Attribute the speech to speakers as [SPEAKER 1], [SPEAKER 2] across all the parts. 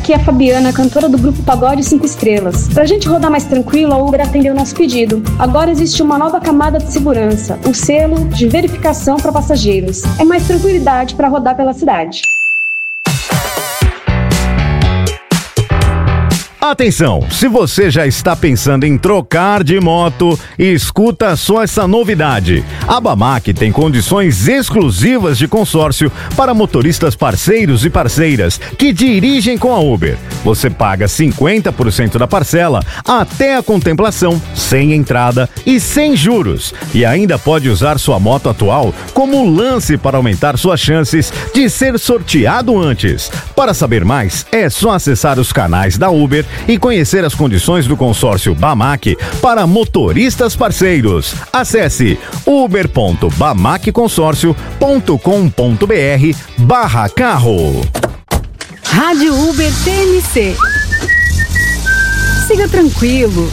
[SPEAKER 1] aqui é a Fabiana, cantora do grupo Pagode 5 Estrelas. Pra gente rodar mais tranquilo, a Uber atendeu o nosso pedido. Agora existe uma nova camada de segurança, o selo de verificação para passageiros. É mais tranquilidade para rodar pela cidade.
[SPEAKER 2] Atenção, se você já está pensando em trocar de moto, escuta só essa novidade. A Bamac tem condições exclusivas de consórcio para motoristas parceiros e parceiras que dirigem com a Uber. Você paga 50% da parcela até a contemplação, sem entrada e sem juros. E ainda pode usar sua moto atual como lance para aumentar suas chances de ser sorteado antes. Para saber mais, é só acessar os canais da Uber e conhecer as condições do consórcio Bamac para motoristas parceiros. Acesse uber.bamacconsorcio.com.br/carro.
[SPEAKER 3] Rádio Uber TMC. Siga tranquilo.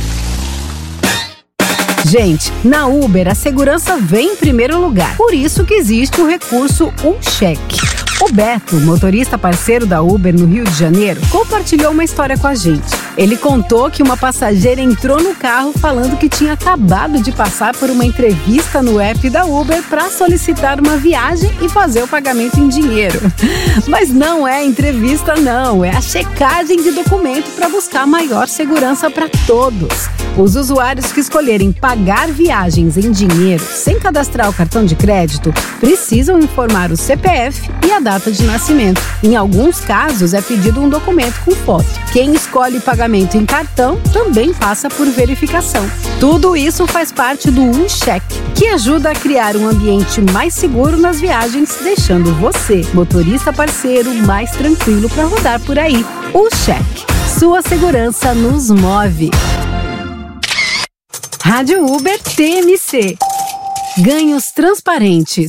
[SPEAKER 3] Gente, na Uber a segurança vem em primeiro lugar. Por isso que existe o recurso cheque. O Beto, motorista parceiro da Uber no Rio de Janeiro, compartilhou uma história com a gente. Ele contou que uma passageira entrou no carro falando que tinha acabado de passar por uma entrevista no app da Uber para solicitar uma viagem e fazer o pagamento em dinheiro. Mas não é entrevista não, é a checagem de documento para buscar maior segurança para todos. Os usuários que escolherem pagar viagens em dinheiro sem cadastrar o cartão de crédito precisam informar o CPF e a data de nascimento. Em alguns casos é pedido um documento com foto. Quem escolhe pagamento em cartão também passa por verificação. Tudo isso faz parte do cheque, que ajuda a criar um ambiente mais seguro nas viagens, deixando você, motorista parceiro, mais tranquilo para rodar por aí. cheque. Sua segurança nos move. Rádio Uber TMC. Ganhos transparentes.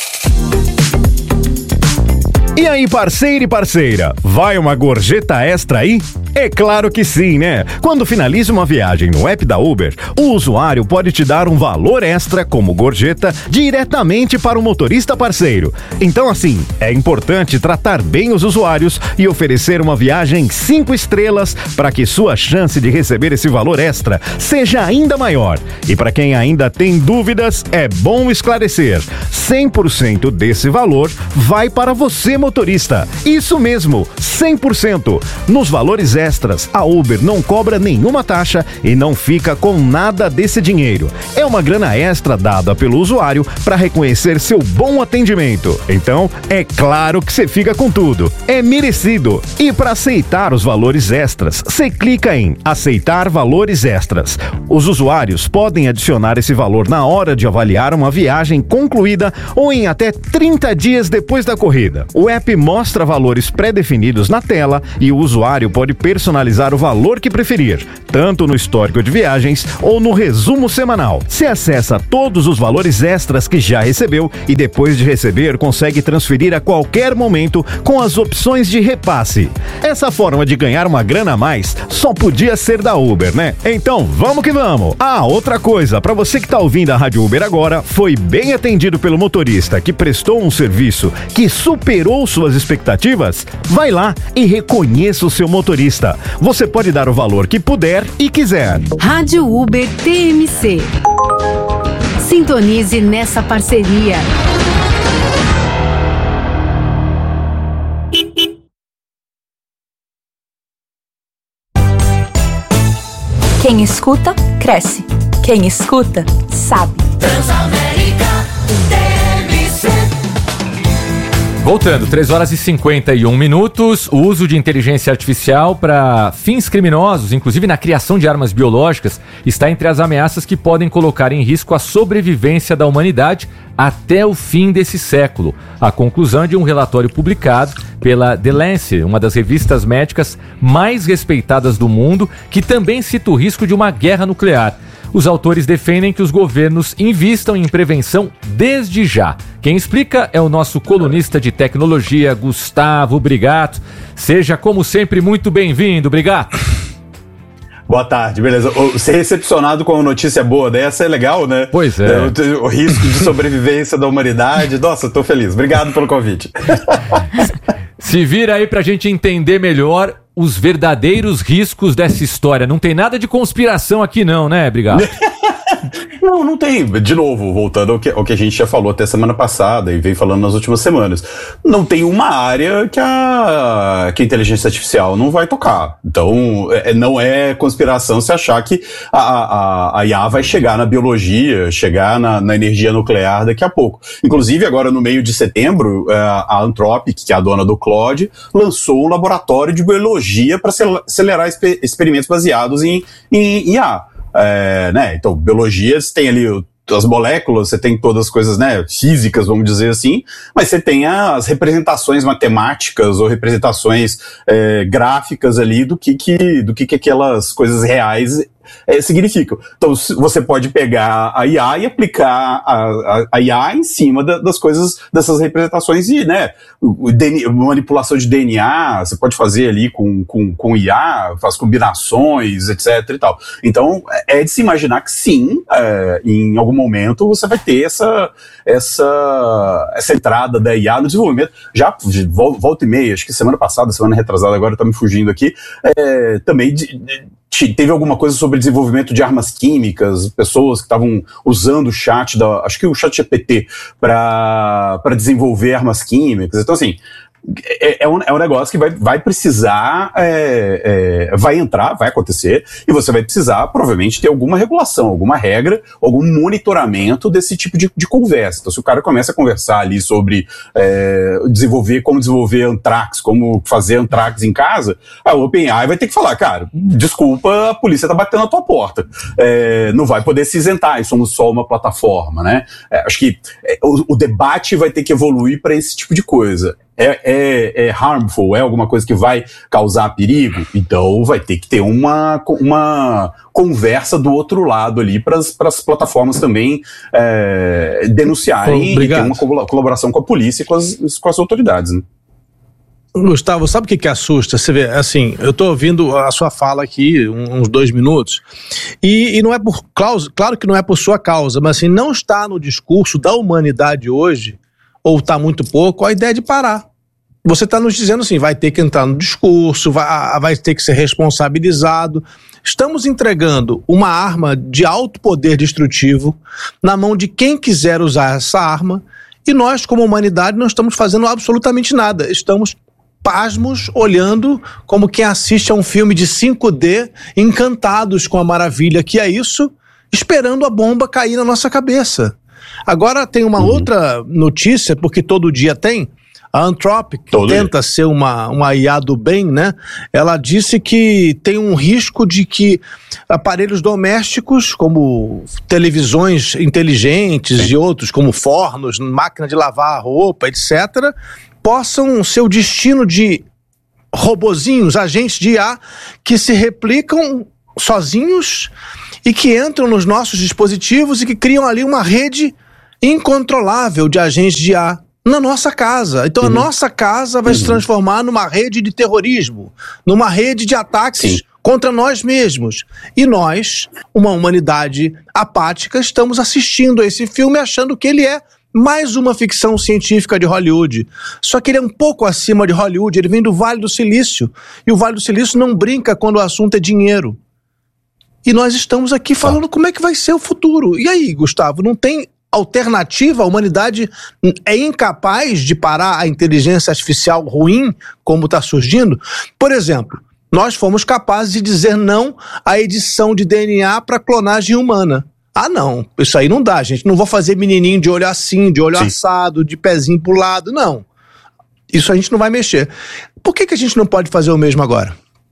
[SPEAKER 2] E aí, parceiro e parceira, vai uma gorjeta extra aí? É claro que sim, né? Quando finaliza uma viagem no app da Uber, o usuário pode te dar um valor extra como gorjeta diretamente para o motorista parceiro. Então, assim, é importante tratar bem os usuários e oferecer uma viagem 5 estrelas para que sua chance de receber esse valor extra seja ainda maior. E para quem ainda tem dúvidas, é bom esclarecer. 100% desse valor vai para você, motorista. Isso mesmo, 100%. Nos valores extras, a Uber não cobra nenhuma taxa e não fica com nada desse dinheiro. É uma grana extra dada pelo usuário para reconhecer seu bom atendimento. Então, é claro que você fica com tudo. É merecido. E para aceitar os valores extras, você clica em aceitar valores extras. Os usuários podem adicionar esse valor na hora de avaliar uma viagem concluída ou em até 30 dias depois da corrida. O app mostra valores pré-definidos na tela e o usuário pode personalizar o valor que preferir, tanto no histórico de viagens ou no resumo semanal. Você acessa todos os valores extras que já recebeu e depois de receber consegue transferir a qualquer momento com as opções de repasse. Essa forma de ganhar uma grana a mais só podia ser da Uber, né? Então vamos que vamos! Outra coisa, para você que tá ouvindo a Rádio Uber agora, foi bem atendido pelo motorista que prestou um serviço que superou suas expectativas? Vai lá e reconheça o seu motorista. Você pode dar o valor que puder e quiser.
[SPEAKER 3] Rádio Uber TMC. Sintonize nessa parceria.
[SPEAKER 4] Quem escuta, cresce. Quem escuta, sabe.
[SPEAKER 5] Transamérica TMC.
[SPEAKER 6] Voltando, 3h51. O uso de inteligência artificial para fins criminosos, inclusive na criação de armas biológicas, está entre as ameaças que podem colocar em risco a sobrevivência da humanidade até o fim desse século. A conclusão de um relatório publicado pela The Lancet, uma das revistas médicas mais respeitadas do mundo, que também cita o risco de uma guerra nuclear. Os autores defendem que os governos invistam em prevenção desde já. Quem explica é o nosso colunista de tecnologia, Gustavo Brigato. Seja, como sempre, muito bem-vindo, Brigato.
[SPEAKER 7] Boa tarde, beleza. Ser recepcionado com uma notícia boa dessa é legal, né?
[SPEAKER 6] Pois é.
[SPEAKER 7] O risco de sobrevivência da humanidade. Nossa, tô feliz. Obrigado pelo convite.
[SPEAKER 6] Se vira aí pra gente entender melhor os verdadeiros riscos dessa história. Não tem nada de conspiração aqui não, né, Brigado?
[SPEAKER 7] Não tem. De novo, voltando ao que a gente já falou até semana passada e vem falando nas últimas semanas. Não tem uma área que a inteligência artificial não vai tocar. Então, não é conspiração se achar que a IA vai chegar na biologia, chegar na energia nuclear daqui a pouco. Inclusive, agora no meio de setembro, a Anthropic, que é a dona do Claude, lançou um laboratório de biologia para acelerar experimentos baseados em IA. Né? Então, biologia, você tem ali as moléculas, você tem todas as coisas, né, físicas, vamos dizer assim, mas você tem as representações matemáticas ou representações gráficas ali do que aquelas coisas reais significam. Então, você pode pegar a IA e aplicar a IA em cima das coisas, dessas representações e, né, manipulação de DNA, você pode fazer ali com IA, faz combinações, etc e tal. Então, é de se imaginar que sim, em algum momento você vai ter essa entrada da IA no desenvolvimento. Já volta e meia, acho que semana passada, semana retrasada, agora tá me fugindo aqui, também teve alguma coisa sobre desenvolvimento de armas químicas, pessoas que estavam usando o chat acho que o chat GPT para desenvolver armas químicas. Então, assim, é um negócio que vai precisar, vai entrar, vai acontecer, e você vai precisar, provavelmente, ter alguma regulação, alguma regra, algum monitoramento desse tipo de conversa. Então, se o cara começa a conversar ali sobre como desenvolver Anthrax, como fazer Anthrax em casa, a OpenAI vai ter que falar, cara, desculpa, a polícia tá batendo na tua porta. Não vai poder se isentar, somos só uma plataforma, né? Acho que o debate vai ter que evoluir para esse tipo de coisa. É harmful, é alguma coisa que vai causar perigo, então vai ter que ter uma conversa do outro lado ali para as plataformas também denunciarem e ter uma colaboração com a polícia e com as autoridades, né?
[SPEAKER 8] Gustavo, sabe o que assusta? Você vê, assim, eu estou ouvindo a sua fala aqui, uns 2 minutos, e não é por causa, claro que não é por sua causa, mas assim, não está no discurso da humanidade hoje, ou está muito pouco, a ideia de parar. Você está nos dizendo assim, vai ter que entrar no discurso, vai ter que ser responsabilizado. Estamos entregando uma arma de alto poder destrutivo na mão de quem quiser usar essa arma, e nós, como humanidade, não estamos fazendo absolutamente nada. Estamos pasmos, olhando como quem assiste a um filme de 5D, encantados com a maravilha que é isso, esperando a bomba cair na nossa cabeça. Agora tem uma outra notícia, porque todo dia tem. A Anthropic, que tenta ser uma IA do bem, né? Ela disse que tem um risco de que aparelhos domésticos, como televisões inteligentes e outros, como fornos, máquina de lavar roupa, etc., possam ser o destino de robozinhos, agentes de IA, que se replicam sozinhos e que entram nos nossos dispositivos e que criam ali uma rede incontrolável de agentes de IA na nossa casa. Então a nossa casa vai se transformar numa rede de terrorismo, numa rede de ataques contra nós mesmos. E nós, uma humanidade apática, estamos assistindo a esse filme achando que ele é mais uma ficção científica de Hollywood. Só que ele é um pouco acima de Hollywood, ele vem do Vale do Silício. E o Vale do Silício não brinca quando o assunto é dinheiro. E nós estamos aqui falando como é que vai ser o futuro. E aí, Gustavo, não tem alternativa? A humanidade é incapaz de parar a inteligência artificial ruim, como está surgindo? Por exemplo, nós fomos capazes de dizer não à edição de DNA para clonagem humana. Ah, não, isso aí não dá, gente. Não vou fazer menininho de olho assim, de olho assado, de pezinho pro lado, não. Isso a gente não vai mexer. Por que a gente não pode fazer o mesmo agora?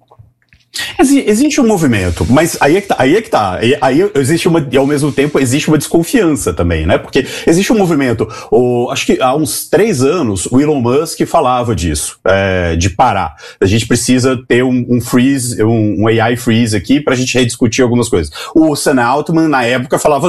[SPEAKER 7] Existe um movimento, mas aí é que tá. Aí existe e ao mesmo tempo existe uma desconfiança também, né? Porque existe um movimento, acho que há uns 3 anos o Elon Musk falava disso, de parar. A gente precisa ter um freeze, um AI freeze aqui pra gente rediscutir algumas coisas. O Sam Altman na época falava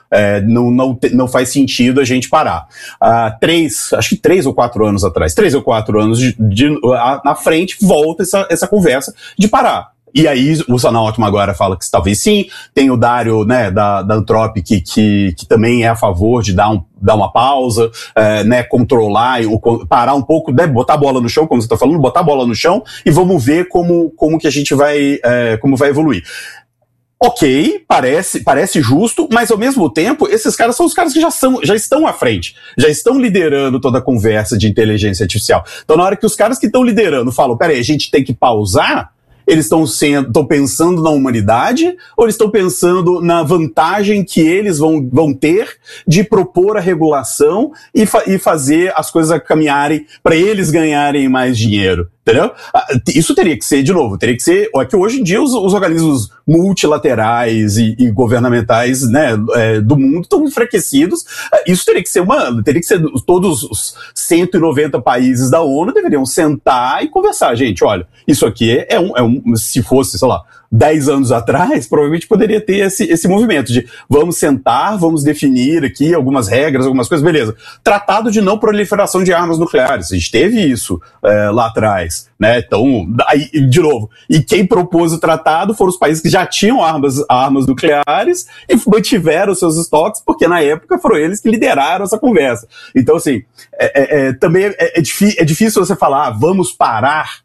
[SPEAKER 7] não faz sentido a gente parar. Acho que 3 ou 4 anos atrás, 3 ou 4 anos na frente, volta essa conversa de parar. E aí o Sanal Altman agora fala que talvez sim. Tem o Dário, né, da Anthropic, que também é a favor de dar uma pausa, né, controlar, parar um pouco, né, botar a bola no chão, como você está falando, botar a bola no chão e vamos ver como que a gente vai, como vai evoluir. Ok, parece justo, mas ao mesmo tempo, esses caras são os caras que já estão à frente, já estão liderando toda a conversa de inteligência artificial. Então, na hora que os caras que estão liderando falam, peraí, a gente tem que pausar, eles estão pensando na humanidade ou eles estão pensando na vantagem que eles vão ter de propor a regulação e fazer as coisas caminharem para eles ganharem mais dinheiro? Entendeu? Isso teria que ser, de novo, é que hoje em dia os organismos multilaterais e governamentais, né, do mundo estão enfraquecidos. Isso teria que ser todos os 190 países da ONU deveriam sentar e conversar. Gente, olha, isso aqui se fosse, sei lá, 10 anos atrás, provavelmente poderia ter esse movimento de vamos sentar, vamos definir aqui algumas regras, algumas coisas, beleza. Tratado de não proliferação de armas nucleares, a gente teve isso lá atrás, né? Então, aí, de novo, e quem propôs o tratado foram os países que já tinham armas nucleares e mantiveram seus estoques, porque na época foram eles que lideraram essa conversa. Então, assim, também é difícil você falar, vamos parar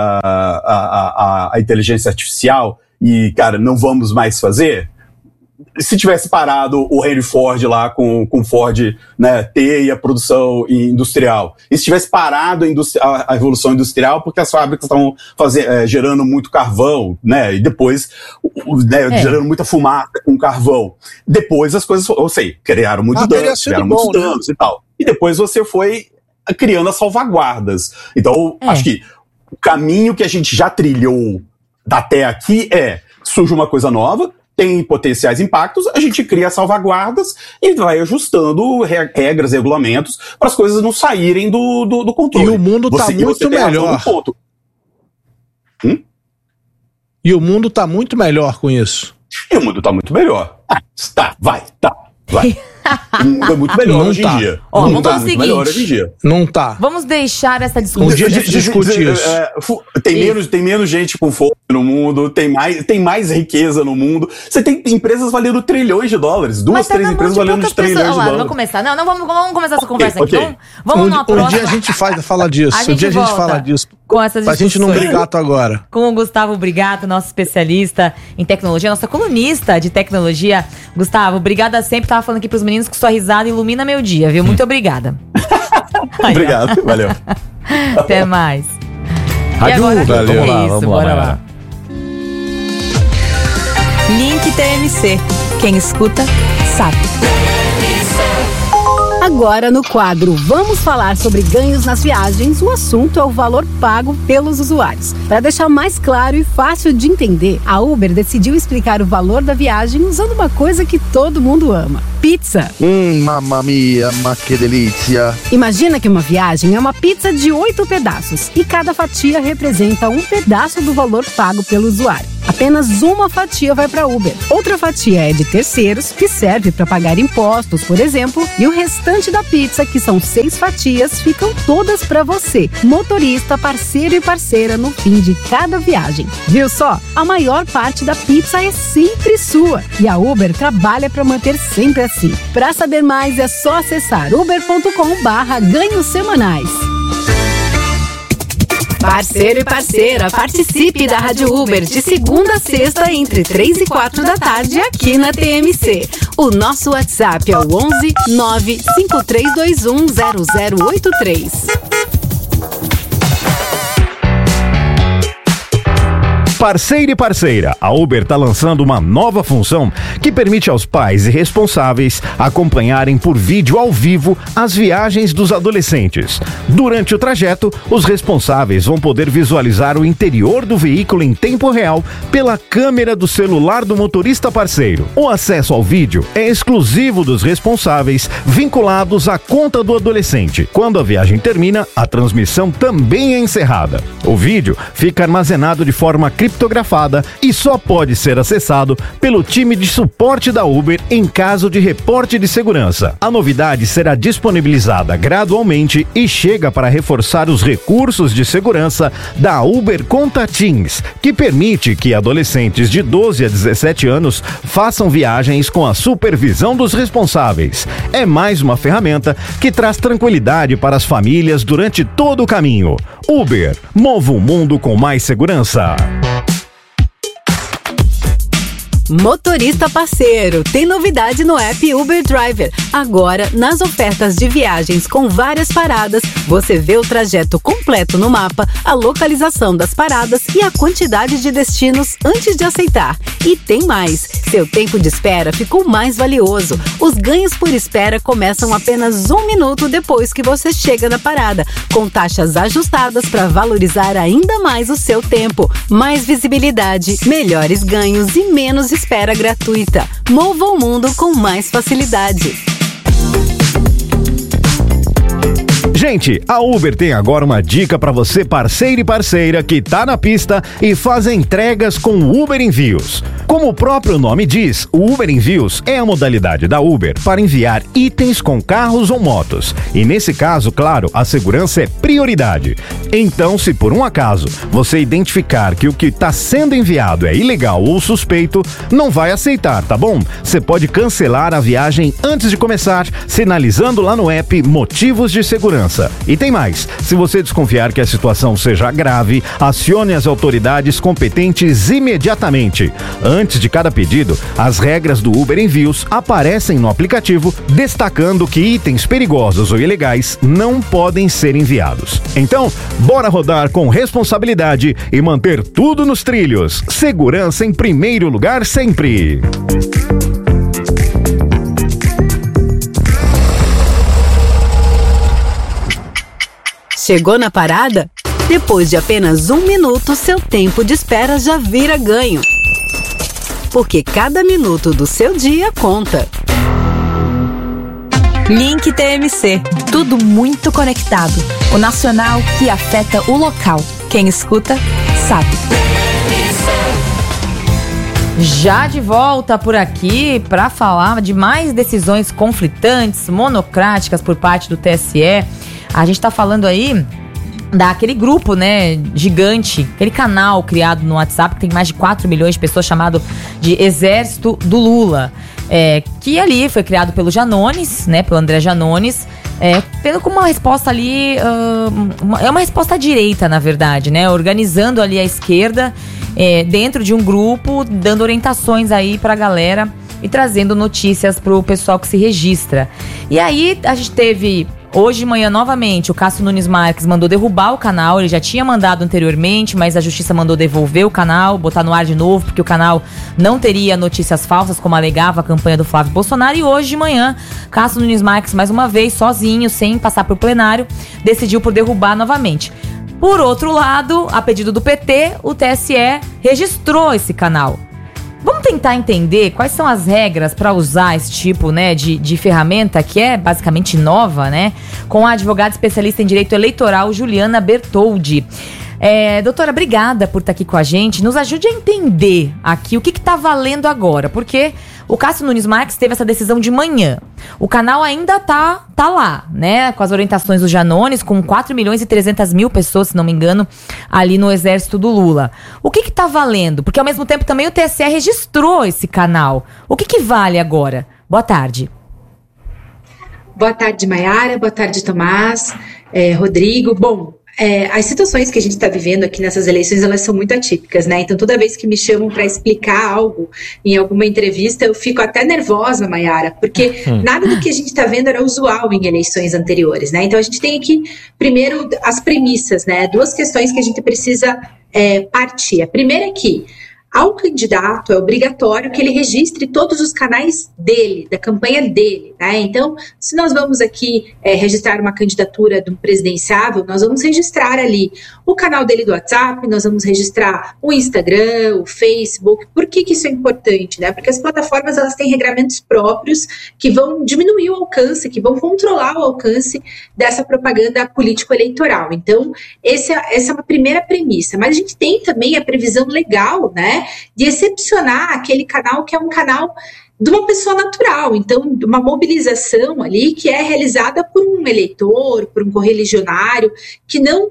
[SPEAKER 7] a inteligência artificial e, cara, não vamos mais fazer. Se tivesse parado o Henry Ford lá com Ford, né, T e a produção industrial, e se tivesse parado a revolução industrial porque as fábricas estavam gerando muito carvão, né, e depois gerando muita fumaça com carvão, depois as coisas, eu sei, criaram muitos danos e tal, e depois você foi criando as salvaguardas. Então, acho que o caminho que a gente já trilhou até aqui surge uma coisa nova, tem potenciais impactos, a gente cria salvaguardas e vai ajustando regras, regulamentos, para as coisas não saírem do controle.
[SPEAKER 8] E o mundo está muito melhor. E o mundo está muito melhor com isso.
[SPEAKER 7] E o mundo está muito melhor. Vai. O mundo é muito melhor hoje em dia.
[SPEAKER 9] Vamos fazer o seguinte.
[SPEAKER 8] Não tá.
[SPEAKER 9] Vamos deixar essa discussão.
[SPEAKER 8] Um dia a gente discute isso.
[SPEAKER 7] Tem menos gente com fome no mundo, tem mais riqueza no mundo. Você tem empresas valendo trilhões de dólares. Três empresas valendo trilhões de dólares.
[SPEAKER 9] Vamos começar. Não, vamos começar essa conversa aqui. Vamos numa próxima.
[SPEAKER 8] Um dia a gente fala disso.
[SPEAKER 9] Um dia a gente fala disso. Com essas
[SPEAKER 8] pra gente não brigar agora.
[SPEAKER 9] Com o Gustavo Brigato, nosso especialista em tecnologia, nossa colunista de tecnologia. Gustavo, obrigada sempre. Tava falando aqui pros meninos que sua risada ilumina meu dia, viu? Muito obrigada.
[SPEAKER 7] Obrigado, valeu.
[SPEAKER 9] Até mais.
[SPEAKER 6] Rádio
[SPEAKER 9] agora,
[SPEAKER 6] valeu.
[SPEAKER 9] Bora lá.
[SPEAKER 4] Link TMC. Quem escuta, sabe.
[SPEAKER 3] Agora no quadro Vamos Falar sobre Ganhos nas Viagens, o assunto é o valor pago pelos usuários. Para deixar mais claro e fácil de entender, a Uber decidiu explicar o valor da viagem usando uma coisa que todo mundo ama: pizza.
[SPEAKER 10] Mamma mia, ma que delícia.
[SPEAKER 3] Imagina que uma viagem é uma pizza de 8 pedaços e cada fatia representa um pedaço do valor pago pelo usuário. Apenas uma fatia vai para Uber. Outra fatia é de terceiros, que serve para pagar impostos, por exemplo, e o restante da pizza, que são 6 fatias, ficam todas para você, motorista, parceiro e parceira, no fim de cada viagem. Viu só? A maior parte da pizza é sempre sua e a Uber trabalha para manter sempre assim. Para saber mais é só acessar uber.com/ganhos semanais. Parceiro e parceira, participe da Rádio Uber de segunda a sexta entre 3 e 4 da tarde aqui na TMC. O nosso WhatsApp é o 11 95321 0083.
[SPEAKER 2] Parceiro e parceira, a Uber está lançando uma nova função que permite aos pais e responsáveis acompanharem por vídeo ao vivo as viagens dos adolescentes. Durante o trajeto, os responsáveis vão poder visualizar o interior do veículo em tempo real pela câmera do celular do motorista parceiro. O acesso ao vídeo é exclusivo dos responsáveis vinculados à conta do adolescente. Quando a viagem termina, a transmissão também é encerrada. O vídeo fica armazenado de forma criptográfica criptografada e só pode ser acessado pelo time de suporte da Uber em caso de reporte de segurança. A novidade será disponibilizada gradualmente e chega para reforçar os recursos de segurança da Uber Conta Teams, que permite que adolescentes de 12 a 17 anos façam viagens com a supervisão dos responsáveis. É mais uma ferramenta que traz tranquilidade para as famílias durante todo o caminho. Uber, mova o mundo com mais segurança.
[SPEAKER 3] Motorista parceiro, tem novidade no app Uber Driver. Agora, nas ofertas de viagens com várias paradas, você vê o trajeto completo no mapa, a localização das paradas e a quantidade de destinos antes de aceitar. E tem mais, seu tempo de espera ficou mais valioso. Os ganhos por espera começam apenas 1 minuto depois que você chega na parada, com taxas ajustadas para valorizar ainda mais o seu tempo. Mais visibilidade, melhores ganhos e menos espera gratuita. Mova o mundo com mais facilidade.
[SPEAKER 2] Gente, a Uber tem agora uma dica para você, parceiro e parceira que tá na pista e faz entregas com o Uber Envios. Como o próprio nome diz, o Uber Envios é a modalidade da Uber para enviar itens com carros ou motos. E nesse caso, claro, a segurança é prioridade. Então, se por um acaso você identificar que o que está sendo enviado é ilegal ou suspeito, não vai aceitar, tá bom? Você pode cancelar a viagem antes de começar, sinalizando lá no app motivos de segurança. E tem mais, se você desconfiar que a situação seja grave, acione as autoridades competentes imediatamente. Antes de cada pedido, as regras do Uber Envios aparecem no aplicativo, destacando que itens perigosos ou ilegais não podem ser enviados. Então, bora rodar com responsabilidade e manter tudo nos trilhos. Segurança em primeiro lugar sempre.
[SPEAKER 3] Chegou na parada? Depois de apenas 1 minuto, seu tempo de espera já vira ganho. Porque cada minuto do seu dia conta.
[SPEAKER 4] Link TMC. Tudo muito conectado. O nacional que afeta o local. Quem escuta, sabe.
[SPEAKER 9] Já de volta por aqui para falar de mais decisões conflitantes, monocráticas por parte do TSE. A gente tá falando aí daquele grupo, né, gigante, aquele canal criado no WhatsApp que tem mais de 4 milhões de pessoas, chamado de Exército do Lula, que ali foi criado pelo Janones, né, pelo André Janones, tendo como uma resposta ali, é uma resposta à direita, na verdade, né, organizando ali a esquerda dentro de um grupo, dando orientações aí pra galera e trazendo notícias pro pessoal que se registra. E aí a gente teve... Hoje de manhã, novamente, o Cássio Nunes Marques mandou derrubar o canal. Ele já tinha mandado anteriormente, mas a justiça mandou devolver o canal, botar no ar de novo, porque o canal não teria notícias falsas, como alegava a campanha do Flávio Bolsonaro. E hoje de manhã, Cássio Nunes Marques, mais uma vez, sozinho, sem passar por plenário, decidiu por derrubar novamente. Por outro lado, a pedido do PT, o TSE registrou esse canal. Vamos tentar entender quais são as regras para usar esse tipo, né, de ferramenta que é basicamente nova, né? Com a advogada especialista em direito eleitoral, Juliana Bertoldi. Doutora, obrigada por estar aqui com a gente. Nos ajude a entender aqui o que está valendo agora, porque o Cássio Nunes Marques teve essa decisão de manhã. O canal ainda tá lá, né? Com as orientações do Janones, com 4 milhões e 300 mil pessoas, se não me engano, ali no Exército do Lula. O que tá valendo? Porque ao mesmo tempo também o TSE registrou esse canal. O que vale agora? Boa tarde.
[SPEAKER 11] Boa tarde, Maiara. Boa tarde, Tomás. Rodrigo. Bom, as situações que a gente está vivendo aqui nessas eleições, elas são muito atípicas, né? Então, toda vez que me chamam para explicar algo em alguma entrevista, eu fico até nervosa, Maiara, porque nada do que a gente está vendo era usual em eleições anteriores, né? Então, a gente tem aqui, primeiro, as premissas, né? 2 questões que a gente precisa partir. A primeira é que ao candidato é obrigatório que ele registre todos os canais dele, da campanha dele, né? Então, se nós vamos aqui registrar uma candidatura de um presidenciável, nós vamos registrar ali o canal dele do WhatsApp, nós vamos registrar o Instagram, o Facebook. Por que isso é importante, né? Porque as plataformas, elas têm regramentos próprios que vão diminuir o alcance, que vão controlar o alcance dessa propaganda político-eleitoral. Então, essa é uma primeira premissa. Mas a gente tem também a previsão legal, né, de excepcionar aquele canal que é um canal de uma pessoa natural, então uma mobilização ali que é realizada por um eleitor, por um correligionário, que não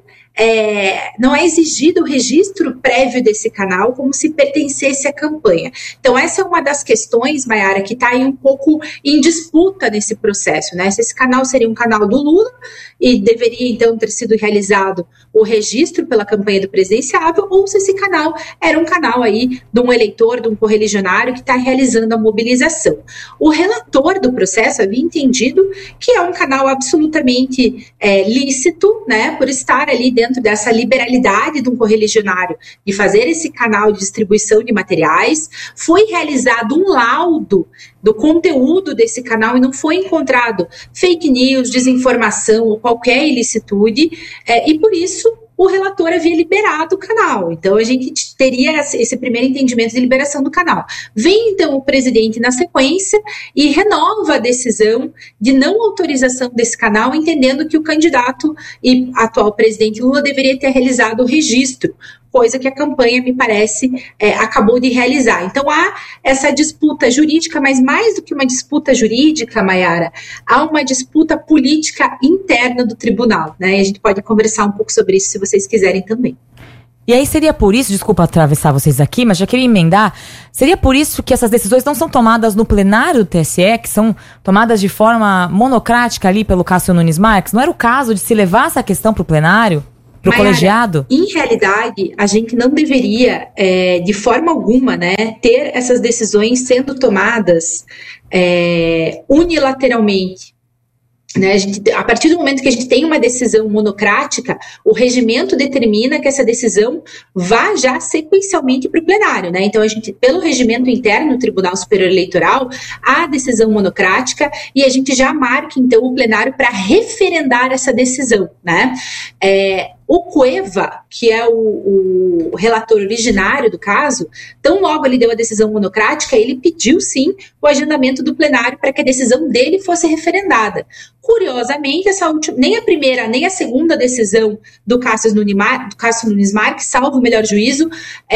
[SPEAKER 11] é exigido o registro prévio desse canal como se pertencesse à campanha. Então essa é uma das questões, Maiara, que está aí um pouco em disputa nesse processo, né? Se esse canal seria um canal do Lula e deveria então ter sido realizado o registro pela campanha do presidenciável, ou se esse canal era um canal aí de um eleitor, de um correligionário que está realizando a mobilização. O relator do processo havia entendido que é um canal absolutamente lícito, né, por estar ali dentro dessa liberalidade de um correligionário de fazer esse canal de distribuição de materiais. Foi realizado um laudo do conteúdo desse canal e não foi encontrado fake news, desinformação ou qualquer ilicitude, e por isso o relator havia liberado o canal. Então a gente teria esse primeiro entendimento de liberação do canal. Vem então o presidente na sequência e renova a decisão de não autorização desse canal, entendendo que o candidato e atual presidente Lula deveria ter realizado o registro, coisa que a campanha, me parece, acabou de realizar. Então há essa disputa jurídica, mas mais do que uma disputa jurídica, Maiara, há uma disputa política interna do tribunal, né? E a gente pode conversar um pouco sobre isso se vocês quiserem também.
[SPEAKER 9] E aí seria por isso, desculpa atravessar vocês aqui, mas já queria emendar, seria por isso que essas decisões não são tomadas no plenário do TSE, que são tomadas de forma monocrática ali pelo Cássio Nunes Marques? Não era o caso de se levar essa questão para o plenário? Pro Maiara, colegiado?
[SPEAKER 11] Em realidade, a gente não deveria, de forma alguma, né, ter essas decisões sendo tomadas unilateralmente. Né, a partir do momento que a gente tem uma decisão monocrática, o regimento determina que essa decisão vá já sequencialmente para o plenário, né? Então a gente, pelo regimento interno do Tribunal Superior Eleitoral, há a decisão monocrática e a gente já marca então o plenário para referendar essa decisão, né? O Cueva, que é o relator originário do caso, tão logo ele deu a decisão monocrática, ele pediu sim o agendamento do plenário para que a decisão dele fosse referendada. Curiosamente, nem a primeira nem a segunda decisão do Cássio Nunes Marques, salvo o melhor juízo,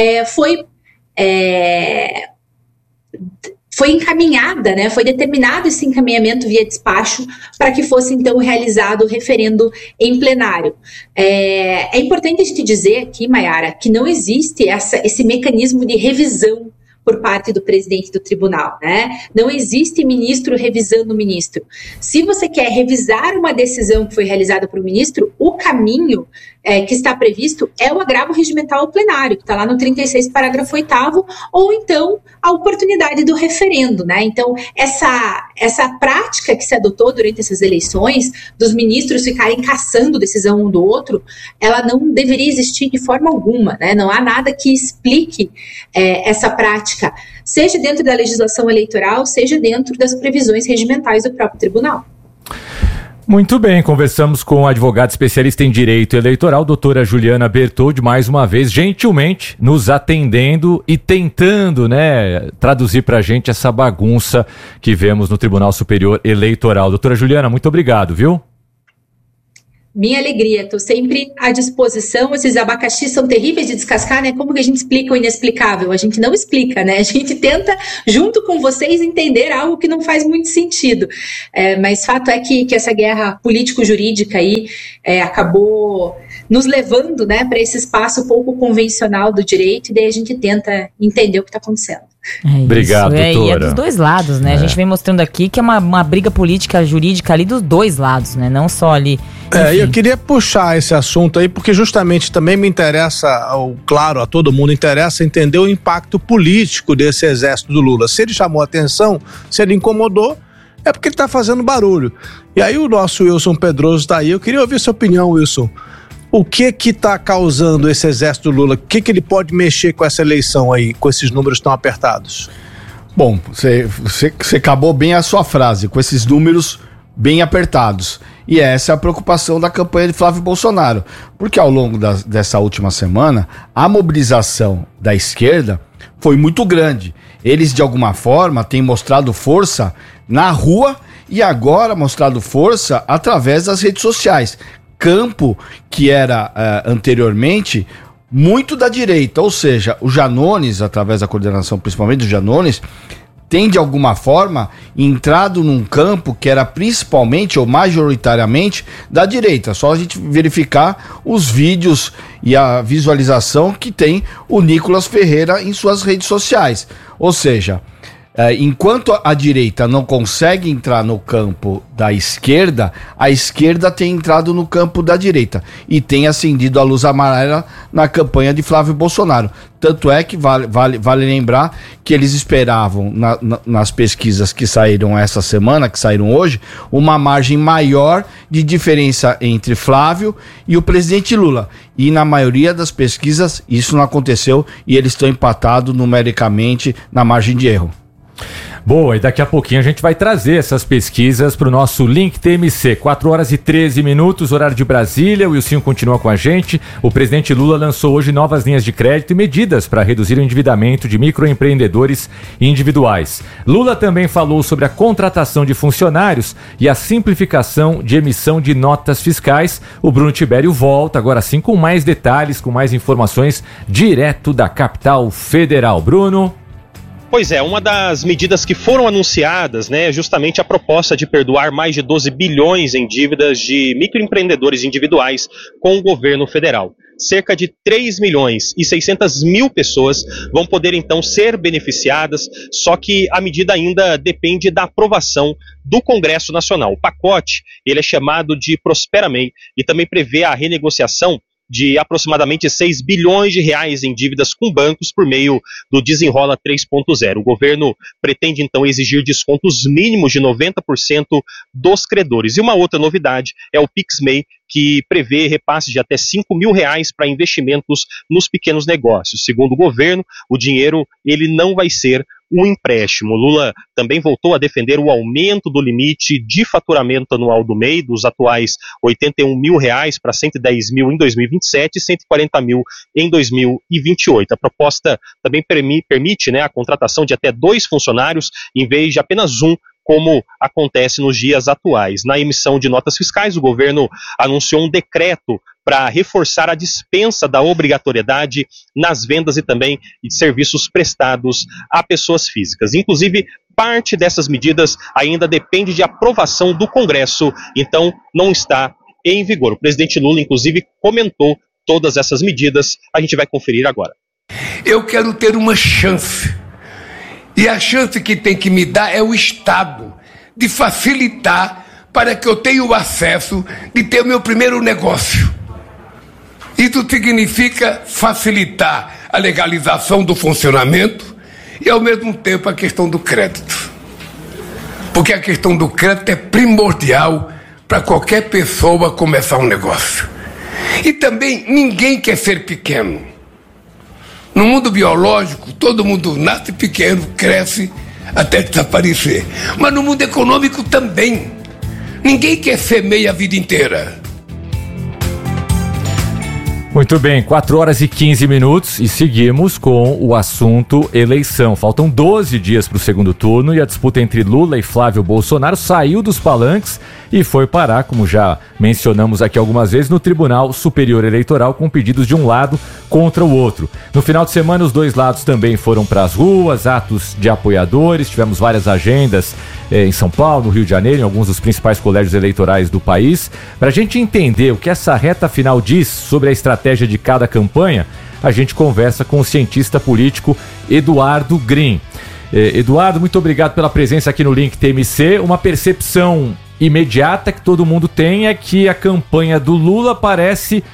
[SPEAKER 11] foi encaminhada, né, foi determinado esse encaminhamento via despacho para que fosse então realizado o referendo em plenário. É importante a gente dizer aqui, Maiara, que não existe esse mecanismo de revisão por parte do presidente do tribunal, né? Não existe ministro revisando o ministro. Se você quer revisar uma decisão que foi realizada por um ministro, o caminho que está previsto é o agravo regimental ao plenário, que está lá no 36, parágrafo 8º, ou então a oportunidade do referendo, né? Então, essa prática que se adotou durante essas eleições, dos ministros ficarem caçando decisão um do outro, ela não deveria existir de forma alguma, né? Não há nada que explique essa prática, seja dentro da legislação eleitoral, seja dentro das previsões regimentais do próprio tribunal.
[SPEAKER 6] Muito bem, conversamos com a advogada especialista em direito eleitoral, doutora Juliana Bertoldi, mais uma vez, gentilmente nos atendendo e tentando, né, traduzir pra gente essa bagunça que vemos no Tribunal Superior Eleitoral. Doutora Juliana, muito obrigado, viu?
[SPEAKER 11] Minha alegria, estou sempre à disposição. Esses abacaxis são terríveis de descascar, né? Como que a gente explica o inexplicável? A gente não explica, né? A gente tenta, junto com vocês, entender algo que não faz muito sentido. Mas fato é que essa guerra político-jurídica aí acabou nos levando, né, para esse espaço pouco convencional do direito, e daí a gente tenta entender o que está acontecendo.
[SPEAKER 6] Obrigado, doutora.
[SPEAKER 9] E é dos dois lados, né? A gente vem mostrando aqui que é uma briga política, jurídica ali dos dois lados, né? Não só ali.
[SPEAKER 8] Eu queria puxar esse assunto aí, porque justamente também me interessa, claro, a todo mundo interessa entender o impacto político desse exército do Lula. Se ele chamou atenção, se ele incomodou, é porque ele está fazendo barulho. E aí o nosso Wilson Pedroso está aí. Eu queria ouvir sua opinião, Wilson. O que está causando esse exército Lula? O que ele pode mexer com essa eleição aí, com esses números tão apertados?
[SPEAKER 12] Bom, você acabou bem a sua frase, com esses números bem apertados. E essa é a preocupação da campanha de Flávio Bolsonaro. Porque ao longo dessa última semana, a mobilização da esquerda foi muito grande. Eles, de alguma forma, têm mostrado força na rua e agora mostrado força através das redes sociais. Campo que era anteriormente muito da direita, ou seja, o Janones, através da coordenação principalmente do Janones, tem de alguma forma entrado num campo que era principalmente ou majoritariamente da direita. Só a gente verificar os vídeos e a visualização que tem o Nicolas Ferreira em suas redes sociais. Ou seja, enquanto a direita não consegue entrar no campo da esquerda, a esquerda tem entrado no campo da direita e tem acendido a luz amarela na campanha de Flávio Bolsonaro. Tanto é que vale lembrar que eles esperavam nas pesquisas que saíram essa semana, que saíram hoje, uma margem maior de diferença entre Flávio e o presidente Lula. E na maioria das pesquisas isso não aconteceu e eles estão empatados numericamente na margem de erro.
[SPEAKER 6] Boa, e daqui a pouquinho a gente vai trazer essas pesquisas para o nosso Link TMC. 4 horas e 13 minutos, horário de Brasília. O Wilson continua com a gente. O presidente Lula lançou hoje novas linhas de crédito e medidas para reduzir o endividamento de microempreendedores individuais. Lula também falou sobre a contratação de funcionários e a simplificação de emissão de notas fiscais. O Bruno Tibério volta agora sim com mais detalhes, com mais informações direto da capital federal. Bruno?
[SPEAKER 13] Pois é, uma das medidas que foram anunciadas, né, é justamente a proposta de perdoar mais de 12 bilhões em dívidas de microempreendedores individuais com o governo federal. Cerca de 3 milhões e 600 mil pessoas vão poder então ser beneficiadas, só que a medida ainda depende da aprovação do Congresso Nacional. O pacote, ele é chamado de Prospera MEI e também prevê a renegociação de aproximadamente 6 bilhões de reais em dívidas com bancos por meio do Desenrola 3.0. O governo pretende então exigir descontos mínimos de 90% dos credores. E uma outra novidade é o PicMEI, que prevê repasse de até 5 mil reais para investimentos nos pequenos negócios. Segundo o governo, o dinheiro ele não vai ser um empréstimo. Lula também voltou a defender o aumento do limite de faturamento anual do MEI, dos atuais 81 mil reais para 110 mil em 2027 e 140 mil em 2028. A proposta também permite, né, a contratação de até 2 funcionários em vez de apenas um, como acontece nos dias atuais. Na emissão de notas fiscais, o governo anunciou um decreto para reforçar a dispensa da obrigatoriedade nas vendas e também de serviços prestados a pessoas físicas. Inclusive, parte dessas medidas ainda depende de aprovação do Congresso, então não está em vigor. O presidente Lula, inclusive, comentou todas essas medidas. A gente vai conferir agora.
[SPEAKER 14] Eu quero ter uma chance. E a chance que tem que me dar é o Estado, de facilitar para que eu tenha o acesso de ter o meu primeiro negócio. Isso significa facilitar a legalização do funcionamento e, ao mesmo tempo, a questão do crédito. Porque a questão do crédito é primordial para qualquer pessoa começar um negócio. E também ninguém quer ser pequeno. No mundo biológico, todo mundo nasce pequeno, cresce até desaparecer. Mas no mundo econômico também. Ninguém quer ser MEI a vida inteira.
[SPEAKER 6] Muito bem, 4 horas e 15 minutos e seguimos com o assunto eleição. Faltam 12 dias para o segundo turno e a disputa entre Lula e Flávio Bolsonaro saiu dos palanques e foi parar, como já mencionamos aqui algumas vezes, no Tribunal Superior Eleitoral com pedidos de um lado contra o outro. No final de semana, os dois lados também foram para as ruas, atos de apoiadores, tivemos várias agendas em São Paulo, no Rio de Janeiro, em alguns dos principais colégios eleitorais do país. Para a gente entender o que essa reta final diz sobre a estratégia de cada campanha, a gente conversa com o cientista político Eduardo Green. Eduardo, muito obrigado pela presença aqui no Link TMC. Uma percepção imediata que todo mundo tem é que a campanha do Lula parece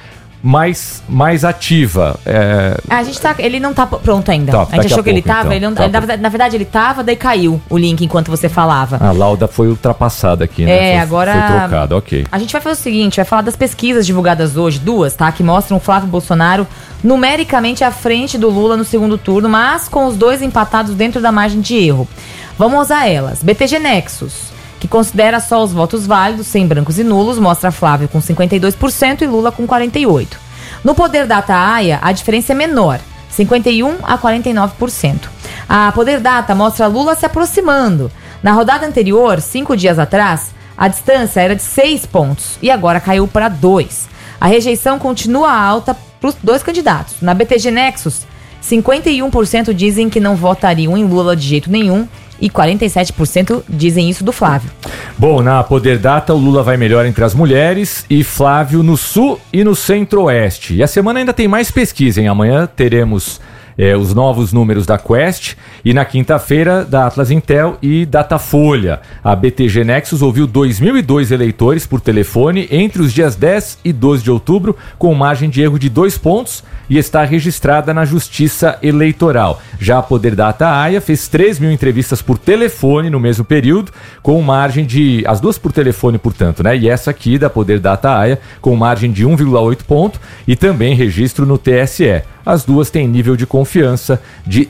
[SPEAKER 6] mais ativa.
[SPEAKER 9] A gente ele não tá pronto ainda.
[SPEAKER 6] Tá,
[SPEAKER 9] a gente achou que ele
[SPEAKER 6] pouco,
[SPEAKER 9] tava,
[SPEAKER 6] então.
[SPEAKER 9] na verdade ele tava, daí caiu o link enquanto você falava.
[SPEAKER 6] A lauda foi ultrapassada aqui, né?
[SPEAKER 9] Agora
[SPEAKER 6] foi trocada, ok.
[SPEAKER 9] A gente vai fazer o seguinte, vai falar das pesquisas divulgadas hoje, duas, tá? Que mostram o Flávio Bolsonaro numericamente à frente do Lula no segundo turno, mas com os dois empatados dentro da margem de erro. Vamos usar elas. BTG Nexus, que considera só os votos válidos, sem brancos e nulos, mostra Flávio com 52% e Lula com 48%. No Poder Data AIA, a diferença é menor, 51% a 49%. A Poder Data mostra Lula se aproximando. Na rodada anterior, 5 dias atrás, a distância era de 6 pontos e agora caiu para 2. A rejeição continua alta para os dois candidatos. Na BTG Nexus, 51% dizem que não votariam em Lula de jeito nenhum e 47% dizem isso do Flávio.
[SPEAKER 6] Bom, na Poder Data, o Lula vai melhor entre as mulheres e Flávio no Sul e no Centro-Oeste. E a semana ainda tem mais pesquisa, hein? Amanhã teremos os novos números da Quest e na quinta-feira da Atlas Intel e Datafolha. A BTG Nexus ouviu 2.002 eleitores por telefone entre os dias 10 e 12 de outubro, com margem de erro de 2 pontos e está registrada na Justiça Eleitoral. Já a Poder Data AIA fez 3.000 entrevistas por telefone no mesmo período, com margem de... as duas por telefone, portanto, né? E essa aqui da Poder Data AIA com margem de 1,8 ponto e também registro no TSE. As duas têm nível de confiança de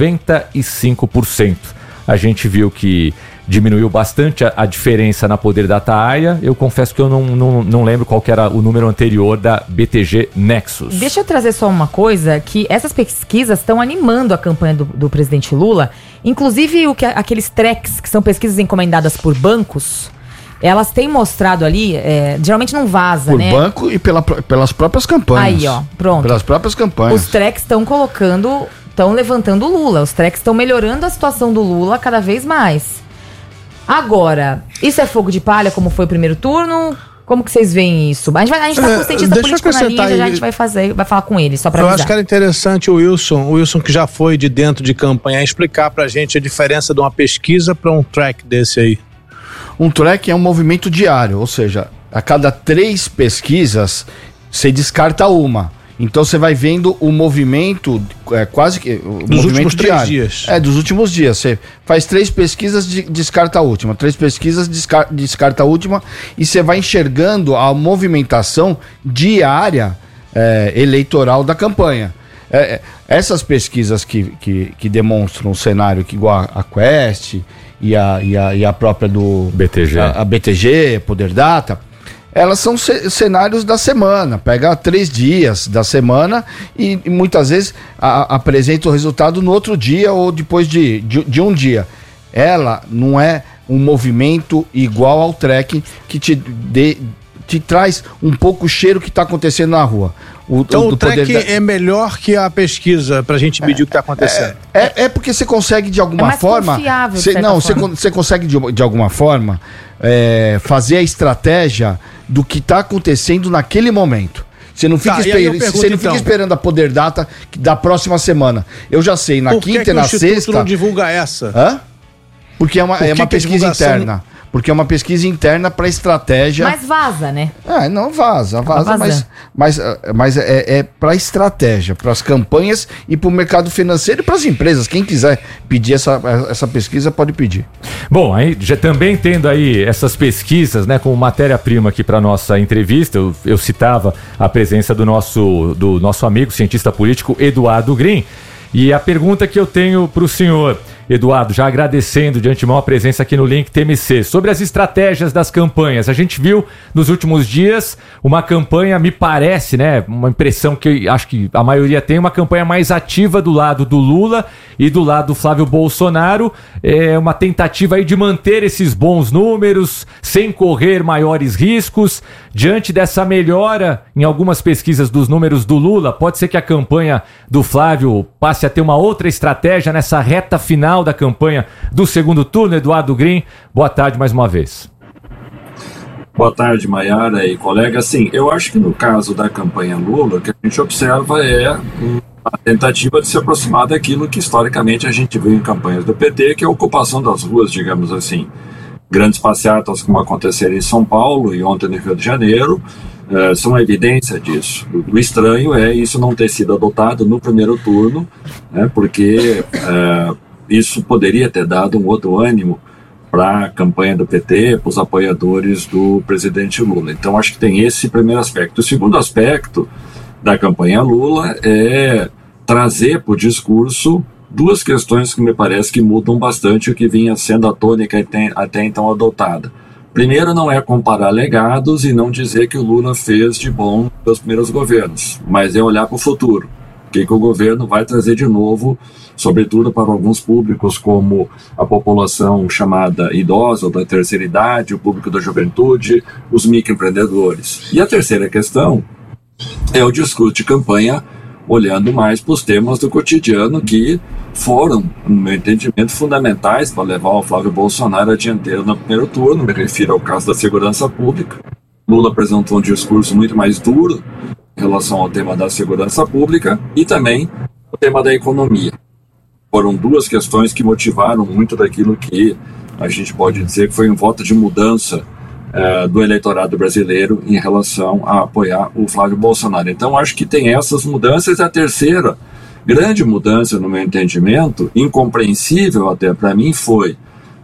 [SPEAKER 6] 95%. A gente viu que diminuiu bastante a diferença na Poder Data AIA. Eu confesso que eu não lembro qual que era o número anterior da BTG Nexus.
[SPEAKER 9] Deixa eu trazer só uma coisa, que essas pesquisas estão animando a campanha do presidente Lula. Inclusive aqueles tracks, que são pesquisas encomendadas por bancos, elas têm mostrado ali, geralmente não vaza, né?
[SPEAKER 12] Por banco e pelas próprias campanhas.
[SPEAKER 9] Aí, ó, pronto.
[SPEAKER 12] Pelas próprias campanhas.
[SPEAKER 9] Os tracks estão levantando o Lula. Os tracks estão melhorando a situação do Lula cada vez mais. Agora, isso é fogo de palha, como foi o primeiro turno? Como que vocês veem isso? A gente tá com o cientista político na linha, já a gente vai falar com ele, só pra avisar.
[SPEAKER 8] Eu acho que era interessante o Wilson que já foi de dentro de campanha, explicar pra gente a diferença de uma pesquisa para um track desse aí.
[SPEAKER 12] Um track é um movimento diário, ou seja, a cada 3 pesquisas você descarta uma. Então você vai vendo o movimento, quase que o
[SPEAKER 8] dos
[SPEAKER 12] movimento
[SPEAKER 8] últimos
[SPEAKER 12] diário.
[SPEAKER 8] 3 dias.
[SPEAKER 12] Dos últimos dias. Você faz 3 pesquisas, descarta a última. 3 pesquisas, descarta a última. E você vai enxergando a movimentação diária eleitoral da campanha. Essas pesquisas que demonstram um cenário que igual a Quest e a própria do
[SPEAKER 6] BTG,
[SPEAKER 12] a BTG, Poder Data, elas são cenários da semana, pega 3 dias da semana e muitas vezes apresenta o resultado no outro dia ou depois de um dia. Ela não é um movimento igual ao track que te traz um pouco o cheiro que está acontecendo na rua.
[SPEAKER 8] Então o track é melhor que a pesquisa pra gente medir o que está acontecendo.
[SPEAKER 12] É porque você consegue de alguma forma. Você consegue de alguma forma fazer a estratégia do que está acontecendo naquele momento. Você não fica, fica esperando a Poder Data da próxima semana. Eu já sei, na quinta e na sexta. Por que o Instituto não
[SPEAKER 8] divulga essa?
[SPEAKER 12] Hã? Porque é uma pesquisa interna. Porque é uma pesquisa interna para estratégia.
[SPEAKER 9] Mas vaza, né?
[SPEAKER 12] Não vaza, mas é para estratégia, para as campanhas e para o mercado financeiro e para as empresas. Quem quiser pedir essa pesquisa pode pedir.
[SPEAKER 6] Bom, aí já também tendo aí essas pesquisas, né, como matéria-prima aqui para nossa entrevista, eu citava a presença do nosso amigo cientista político Eduardo Green. E a pergunta que eu tenho para o senhor, Eduardo, já agradecendo de antemão a presença aqui no Link TMC, sobre as estratégias das campanhas. A gente viu nos últimos dias uma campanha, me parece, né, uma impressão que acho que a maioria tem, uma campanha mais ativa do lado do Lula e do lado do Flávio Bolsonaro, uma tentativa aí de manter esses bons números, sem correr maiores riscos. Diante dessa melhora em algumas pesquisas dos números do Lula, pode ser que a campanha do Flávio passe a ter uma outra estratégia nessa reta final da campanha do segundo turno. Eduardo Green, boa tarde mais uma vez.
[SPEAKER 15] Boa tarde, Maiara e colega. Sim, eu acho que no caso da campanha Lula, o que a gente observa é a tentativa de se aproximar daquilo que historicamente a gente viu em campanhas do PT, que é a ocupação das ruas, digamos assim. Grandes passeatas como aconteceram em São Paulo e ontem no Rio de Janeiro, são a evidência disso. O estranho é isso não ter sido adotado no primeiro turno, né, porque isso poderia ter dado um outro ânimo para a campanha do PT, para os apoiadores do presidente Lula. Então, acho que tem esse primeiro aspecto. O segundo aspecto da campanha Lula é trazer para o discurso duas questões que me parece que mudam bastante o que vinha sendo a tônica até então adotada. Primeiro, não é comparar legados e não dizer que o Lula fez de bom nos primeiros governos, mas é olhar para o futuro. O que o governo vai trazer de novo, sobretudo para alguns públicos como a população chamada idosa ou da terceira idade, o público da juventude, os microempreendedores. E a terceira questão é o discurso de campanha olhando mais para os temas do cotidiano que foram, no meu entendimento, fundamentais para levar o Flávio Bolsonaro à dianteira no primeiro turno. Me refiro ao caso da segurança pública. Lula apresentou um discurso muito mais duro em relação ao tema da segurança pública e também o tema da economia. Foram duas questões que motivaram muito daquilo que a gente pode dizer que foi um voto de mudança do eleitorado brasileiro em relação a apoiar o Flávio Bolsonaro. Então, acho que tem essas mudanças. A terceira grande mudança, no meu entendimento, incompreensível até para mim, foi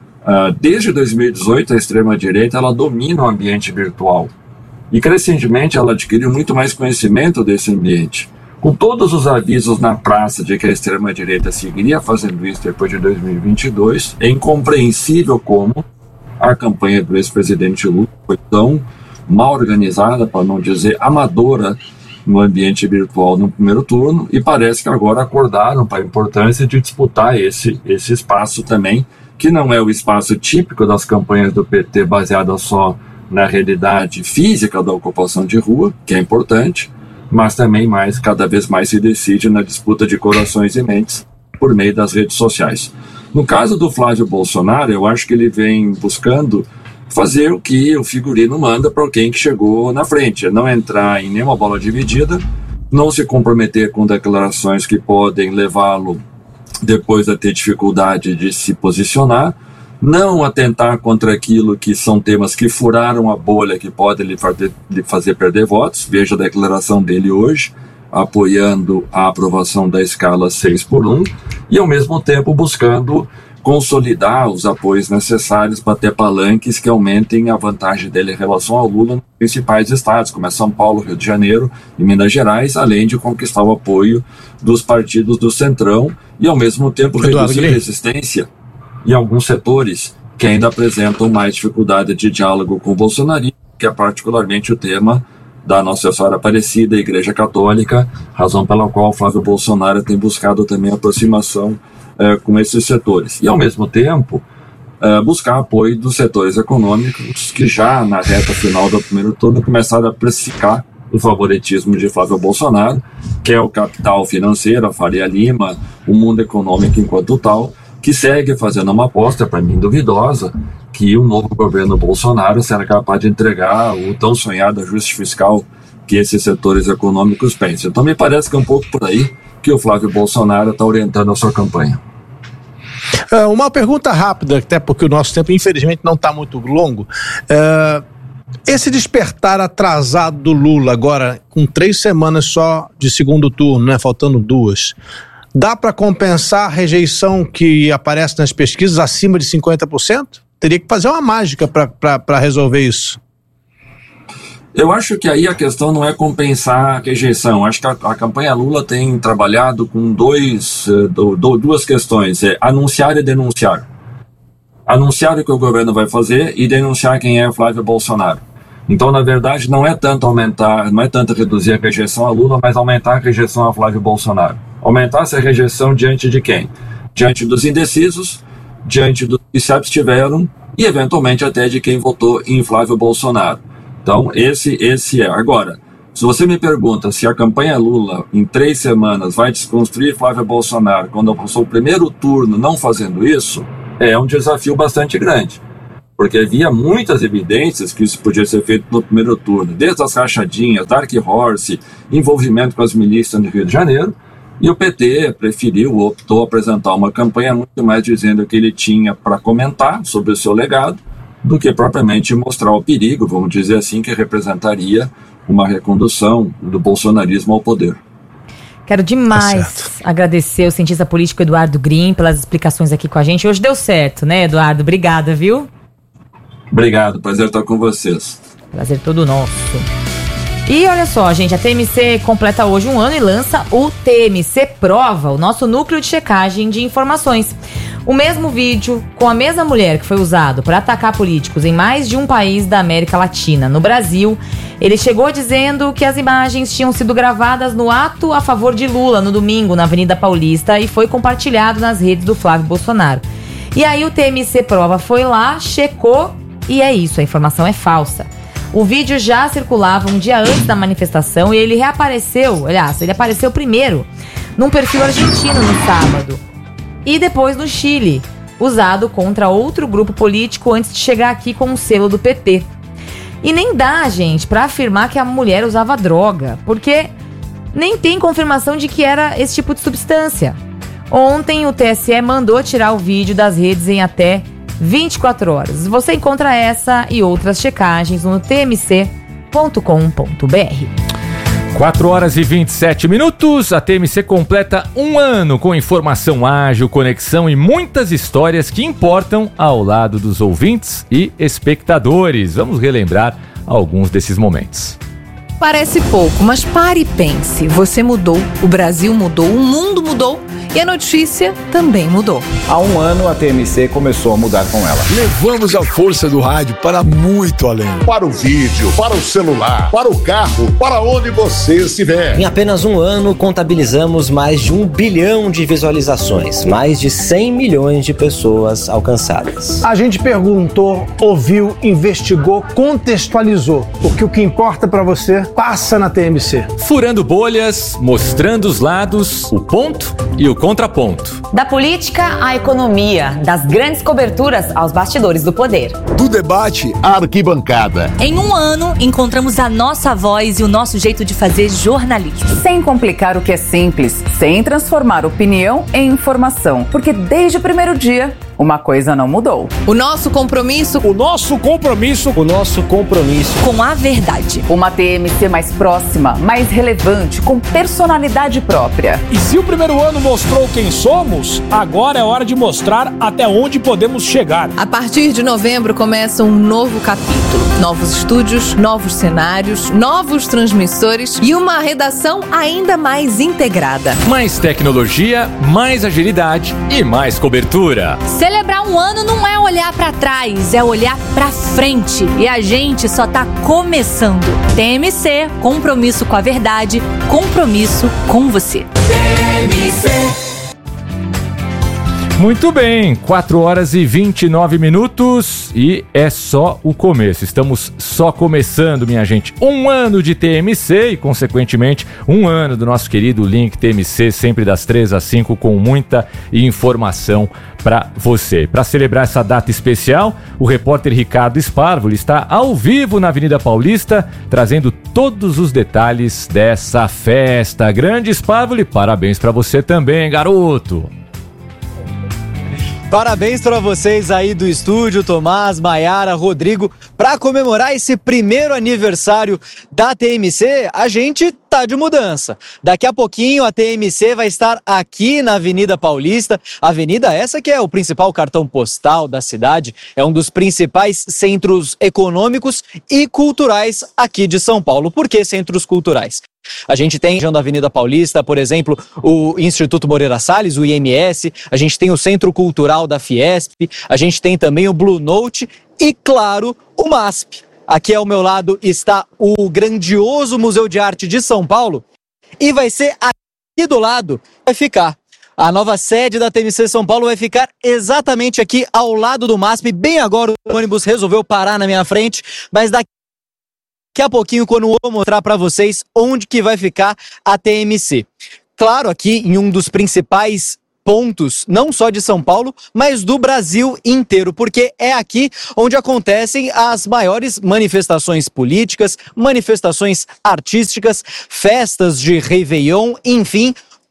[SPEAKER 15] desde 2018 a extrema-direita ela domina o ambiente virtual e crescentemente ela adquiriu muito mais conhecimento desse ambiente. Com todos os avisos na praça de que a extrema-direita seguiria fazendo isso depois de 2022, é incompreensível como a campanha do ex-presidente Lula foi tão mal organizada, para não dizer amadora, no ambiente virtual no primeiro turno, e parece que agora acordaram para a importância de disputar esse espaço também, que não é o espaço típico das campanhas do PT baseada só na realidade física da ocupação de rua, que é importante, mas também cada vez mais se decide na disputa de corações e mentes por meio das redes sociais. No caso do Flávio Bolsonaro, eu acho que ele vem buscando fazer o que o figurino manda para alguém que chegou na frente, é não entrar em nenhuma bola dividida, não se comprometer com declarações que podem levá-lo depois a ter dificuldade de se posicionar, não atentar contra aquilo que são temas que furaram a bolha, que podem lhe fazer perder votos. Veja a declaração dele hoje, apoiando a aprovação da escala 6x1, e ao mesmo tempo buscando consolidar os apoios necessários para ter palanques que aumentem a vantagem dele em relação ao Lula nos principais estados, como é São Paulo, Rio de Janeiro e Minas Gerais, além de conquistar o apoio dos partidos do Centrão e ao mesmo tempo reduzir resistência em alguns setores que ainda apresentam mais dificuldade de diálogo com o bolsonarismo, que é particularmente o tema da Nossa Senhora Aparecida, a Igreja Católica, razão pela qual Flávio Bolsonaro tem buscado também aproximação com esses setores. E, ao mesmo tempo, buscar apoio dos setores econômicos que já na reta final do primeiro turno começaram a precificar o favoritismo de Flávio Bolsonaro, que é o capital financeiro, a Faria Lima, o mundo econômico enquanto tal, que segue fazendo uma aposta, para mim duvidosa, que o novo governo Bolsonaro será capaz de entregar o tão sonhado ajuste fiscal que esses setores econômicos pensam. Então me parece que é um pouco por aí que o Flávio Bolsonaro está orientando a sua campanha.
[SPEAKER 8] Uma pergunta rápida, até porque o nosso tempo infelizmente não está muito longo. Esse despertar atrasado do Lula agora, com 3 semanas só de segundo turno, né, faltando 2, dá para compensar a rejeição que aparece nas pesquisas acima de 50%? Teria que fazer uma mágica para resolver isso.
[SPEAKER 15] Eu acho que aí a questão não é compensar a rejeição. Acho que a campanha Lula tem trabalhado com duas questões, anunciar e denunciar. Anunciar o que o governo vai fazer e denunciar quem é Flávio Bolsonaro. Então, na verdade, não é tanto reduzir a rejeição a Lula, mas aumentar a rejeição a Flávio Bolsonaro. Aumentar essa rejeição diante de quem? Diante dos indecisos, diante dos que se abstiveram e, eventualmente, até de quem votou em Flávio Bolsonaro. Então, esse é. Agora, se você me pergunta se a campanha Lula, em 3 semanas, vai desconstruir Flávio Bolsonaro quando passou o primeiro turno não fazendo isso, é um desafio bastante grande. Porque havia muitas evidências que isso podia ser feito no primeiro turno, desde as rachadinhas, Dark Horse, envolvimento com as milícias no Rio de Janeiro, e o PT optou apresentar uma campanha muito mais dizendo que ele tinha para comentar sobre o seu legado, do que propriamente mostrar o perigo, vamos dizer assim, que representaria uma recondução do bolsonarismo ao poder.
[SPEAKER 9] Quero demais agradecer o cientista político Eduardo Green pelas explicações aqui com a gente. Hoje deu certo, né, Eduardo? Obrigada, viu?
[SPEAKER 15] Obrigado, prazer estar com vocês.
[SPEAKER 9] Prazer todo nosso. E olha só, gente, a TMC completa hoje 1 ano e lança o TMC Prova, o nosso núcleo de checagem de informações. O mesmo vídeo com a mesma mulher que foi usado para atacar políticos em mais de um país da América Latina. No Brasil, ele chegou dizendo que as imagens tinham sido gravadas no ato a favor de Lula no domingo na Avenida Paulista e foi compartilhado nas redes do Flávio Bolsonaro. E aí o TMC Prova foi lá, checou e é isso, a informação é falsa. O vídeo já circulava um dia antes da manifestação e ele reapareceu, aliás, ele apareceu primeiro num perfil argentino no sábado e depois no Chile, usado contra outro grupo político antes de chegar aqui com o selo do PT. E nem dá, gente, pra afirmar que a mulher usava droga, porque nem tem confirmação de que era esse tipo de substância. Ontem o TSE mandou tirar o vídeo das redes em até 24 horas. Você encontra essa e outras checagens no tmc.com.br.
[SPEAKER 6] 4 horas e 27 minutos. A TMC completa 1 ano com informação ágil, conexão e muitas histórias que importam ao lado dos ouvintes e espectadores. Vamos relembrar alguns desses momentos.
[SPEAKER 16] Parece pouco, mas pare e pense. Você mudou, o Brasil mudou, o mundo mudou e a notícia também mudou.
[SPEAKER 17] Há 1 ano a TMC começou a mudar com ela.
[SPEAKER 18] Levamos a força do rádio para muito além.
[SPEAKER 19] Para o vídeo, para o celular, para o carro, para onde você estiver.
[SPEAKER 20] Em apenas 1 ano, contabilizamos mais de 1 bilhão de visualizações, mais de 100 milhões de pessoas alcançadas.
[SPEAKER 21] A gente perguntou, ouviu, investigou, contextualizou, porque o que importa para você passa na TMC.
[SPEAKER 6] Furando bolhas, mostrando os lados, o ponto e o contraponto.
[SPEAKER 22] Da política à economia, das grandes coberturas aos bastidores do poder.
[SPEAKER 18] Do debate à arquibancada.
[SPEAKER 23] Em 1 ano, encontramos a nossa voz e o nosso jeito de fazer jornalismo.
[SPEAKER 24] Sem complicar o que é simples, sem transformar opinião em informação. Porque desde o primeiro dia, uma coisa não mudou.
[SPEAKER 16] O nosso compromisso.
[SPEAKER 18] O nosso compromisso.
[SPEAKER 20] O nosso compromisso.
[SPEAKER 23] Com a verdade.
[SPEAKER 24] Uma TMC mais próxima, mais relevante, com personalidade própria.
[SPEAKER 18] E se o primeiro ano mostrou quem somos, agora é hora de mostrar até onde podemos chegar.
[SPEAKER 16] A partir de novembro começa um novo capítulo. Novos estúdios, novos cenários, novos transmissores e uma redação ainda mais integrada.
[SPEAKER 6] Mais tecnologia, mais agilidade e mais cobertura.
[SPEAKER 23] Celebrar 1 ano não é olhar pra trás, é olhar pra frente. E a gente só tá começando. TMC, compromisso com a verdade, compromisso com você.
[SPEAKER 5] TMC.
[SPEAKER 6] Muito bem, 4 horas e 29 minutos e é só o começo. Estamos só começando, minha gente. 1 ano de TMC e, consequentemente, 1 ano do nosso querido Link TMC, sempre das 3 às 5, com muita informação para você. Para celebrar essa data especial, o repórter Ricardo Sparvoli está ao vivo na Avenida Paulista, trazendo todos os detalhes dessa festa. Grande Sparvoli, parabéns para você também, garoto!
[SPEAKER 25] Parabéns para vocês aí do estúdio, Tomás, Maiara, Rodrigo. Para comemorar esse primeiro aniversário da TMC, a gente tá de mudança. Daqui a pouquinho a TMC vai estar aqui na Avenida Paulista. Avenida essa que é o principal cartão postal da cidade, é um dos principais centros econômicos e culturais aqui de São Paulo. Por que centros culturais? A gente tem na Avenida Paulista, por exemplo, o Instituto Moreira Salles, o IMS, a gente tem o Centro Cultural da Fiesp, a gente tem também o Blue Note e, claro, o MASP. Aqui ao meu lado está o grandioso Museu de Arte de São Paulo e vai ser aqui do lado, vai ficar. A nova sede da TMC São Paulo vai ficar exatamente aqui ao lado do MASP. Bem agora o ônibus resolveu parar na minha frente, mas daqui a pouquinho, quando eu vou mostrar para vocês onde que vai ficar a TMC. Claro, aqui em um dos principais pontos, não só de São Paulo, mas do Brasil inteiro, porque é aqui onde acontecem as maiores manifestações políticas, manifestações artísticas, festas de Réveillon, enfim,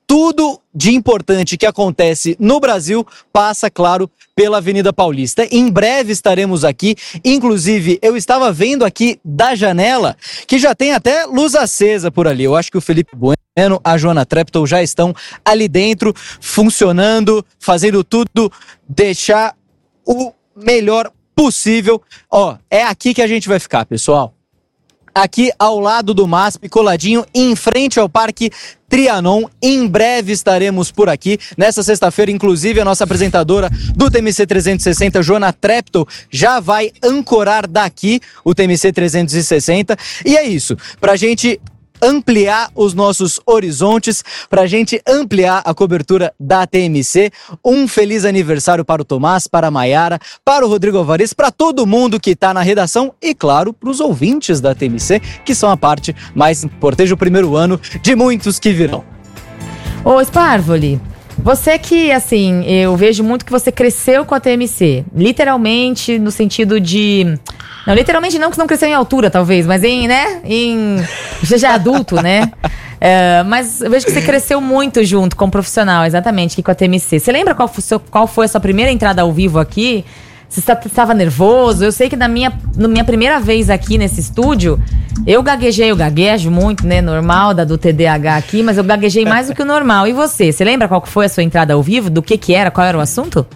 [SPEAKER 25] tudo de importante que acontece no Brasil passa, claro, pela Avenida Paulista. Em breve estaremos aqui. Inclusive, eu estava vendo aqui da janela que já tem até luz acesa por ali. Eu acho que o Felipe Bueno, a Joana Treptow já estão ali dentro, funcionando, fazendo tudo, deixar o melhor possível. Ó, é aqui que a gente vai ficar, pessoal. Aqui ao lado do MASP, coladinho, em frente ao Parque Trianon. Em breve estaremos por aqui. Nessa sexta-feira, inclusive, a nossa apresentadora do TMC 360, Joana Treptow, já vai ancorar daqui o TMC 360. E é isso, pra gente ampliar os nossos horizontes, pra gente ampliar a cobertura da TMC. Um feliz aniversário para o Tomás, para a Maiara, para o Rodrigo Alvarez, para todo mundo que tá na redação e, claro, para os ouvintes da TMC, que são a parte mais importante do primeiro ano de muitos que virão.
[SPEAKER 9] Ô, Sparvoli, você que, assim, eu vejo muito que você cresceu com a TMC, literalmente no sentido de... Não, literalmente não, que não cresceu em altura, talvez, mas você já é adulto, né? Mas eu vejo que você cresceu muito junto como profissional, exatamente, aqui com a TMC. Você lembra qual foi a sua primeira entrada ao vivo aqui? Você estava nervoso? Eu sei que na minha primeira vez aqui nesse estúdio, eu gaguejo muito, né? Normal, do TDAH aqui, mas eu gaguejei mais do que o normal. E você? Você lembra qual foi a sua entrada ao vivo? Do que era? Qual era o assunto?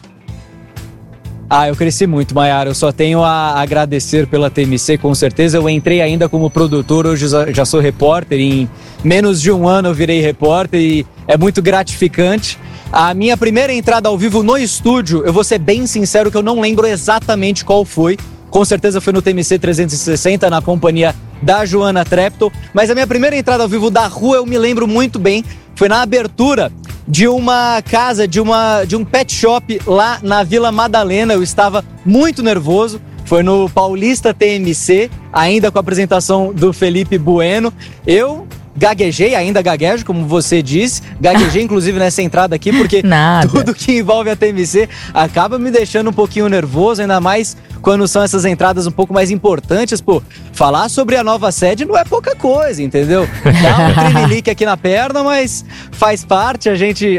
[SPEAKER 25] Eu cresci muito, Maiara. Eu só tenho a agradecer pela TMC, com certeza. Eu entrei ainda como produtor, hoje já sou repórter. Em menos de um ano eu virei repórter e é muito gratificante. A minha primeira entrada ao vivo no estúdio, eu vou ser bem sincero que eu não lembro exatamente qual foi. Com certeza foi no TMC 360, na companhia da Joana Treptow. Mas a minha primeira entrada ao vivo da rua eu me lembro muito bem. Foi na abertura de uma casa, de um pet shop lá na Vila Madalena. Eu estava muito nervoso. Foi no Paulista TMC, ainda com a apresentação do Felipe Bueno. Eu gaguejei, ainda gaguejo, como você disse. Gaguejei, inclusive, nessa entrada aqui, porque tudo que envolve a TMC acaba me deixando um pouquinho nervoso, ainda mais quando são essas entradas um pouco mais importantes. Pô, falar sobre a nova sede não é pouca coisa, entendeu? Dá um tremelique aqui na perna, mas faz parte, a gente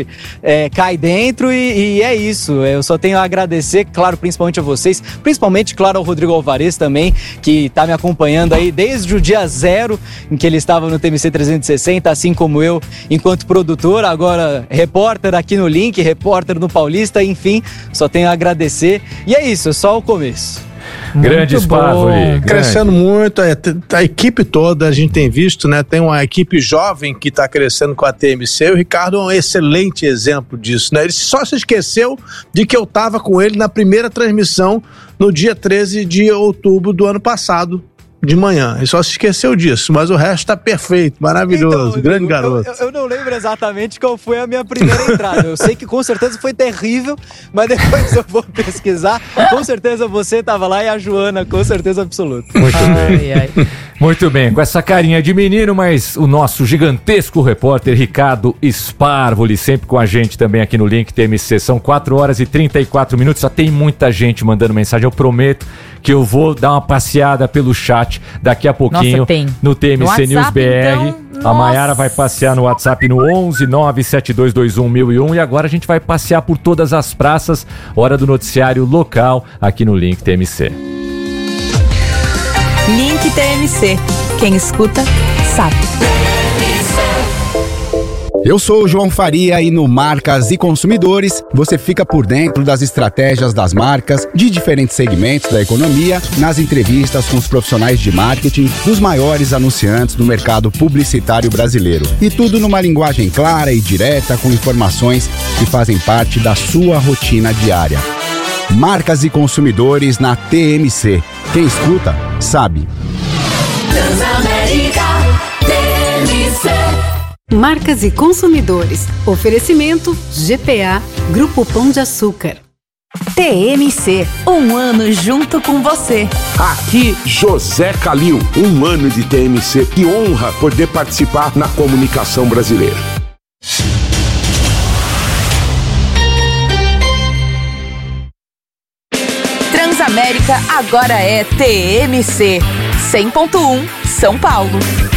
[SPEAKER 25] cai dentro e é isso. Eu só tenho a agradecer, claro, principalmente a vocês, principalmente, claro, ao Rodrigo Alvarez também, que tá me acompanhando aí desde o dia 0 em que ele estava no TMC 360, assim como eu, enquanto produtor, agora repórter aqui no Link, repórter no Paulista, enfim, só tenho a agradecer. E é isso, é só o começo.
[SPEAKER 6] Grande Sparvoli.
[SPEAKER 8] Crescendo muito, a equipe toda, a gente tem visto, né? Tem uma equipe jovem que está crescendo com a TMC. O Ricardo é um excelente exemplo disso, né? Ele só se esqueceu de que eu estava com ele na primeira transmissão no dia 13 de outubro do ano passado, de manhã. Ele só se esqueceu disso, mas o resto tá perfeito, maravilhoso, então, grande garoto.
[SPEAKER 25] Eu não lembro exatamente qual foi a minha primeira entrada. Eu sei que com certeza foi terrível, mas depois eu vou pesquisar. Com certeza você tava lá e a Joana, com certeza absoluta.
[SPEAKER 6] Muito bem. Muito bem, com essa carinha de menino, mas o nosso gigantesco repórter Ricardo Sparvoli, sempre com a gente também aqui no Link TMC. São 4 horas e 34 minutos, só tem muita gente mandando mensagem. Eu prometo que eu vou dar uma passeada pelo chat daqui a pouquinho.
[SPEAKER 9] Nossa,
[SPEAKER 6] no TMC
[SPEAKER 9] no WhatsApp,
[SPEAKER 6] News BR.
[SPEAKER 9] Então,
[SPEAKER 6] a Maiara vai passear no WhatsApp no 11 97221 1001 e agora a gente vai passear por todas as praças, hora do noticiário local aqui no Link TMC.
[SPEAKER 4] Link TMC. Quem escuta, sabe.
[SPEAKER 1] Eu sou o João Faria e no Marcas e Consumidores você fica por dentro das estratégias das marcas de diferentes segmentos da economia, nas entrevistas com os profissionais de marketing dos maiores anunciantes do mercado publicitário brasileiro. E tudo numa linguagem clara e direta com informações que fazem parte da sua rotina diária. Marcas e Consumidores na TMC. Quem escuta, sabe.
[SPEAKER 5] Transamérica TMC.
[SPEAKER 2] Marcas e Consumidores. Oferecimento GPA, Grupo Pão de Açúcar.
[SPEAKER 4] TMC, um ano junto com você.
[SPEAKER 3] Aqui, José Calil, um ano de TMC. Que honra poder participar na comunicação brasileira.
[SPEAKER 4] Transamérica agora é TMC 100.1 São Paulo.